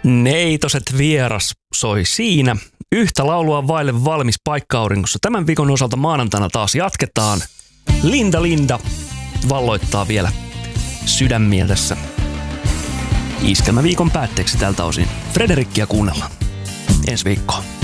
Neitoset vieras soi siinä. Yhtä laulua vaille valmis paikka-auringossa. Tämän viikon osalta maanantaina taas jatketaan. Linda valloittaa vielä sydämiä tässä iskelmäviikon päätteeksi tältä osin. Frederikkiä kuunnellaan ensi viikkoon.